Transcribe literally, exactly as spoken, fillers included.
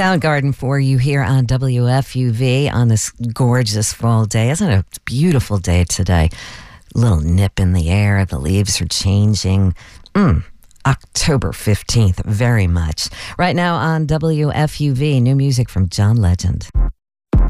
Soundgarden for you here on W F U V on this gorgeous fall day. Isn't it a beautiful day today? Little nip in the air. The leaves are changing. Mm, October fifteenth, very much. Right now on W F U V, new music from John Legend.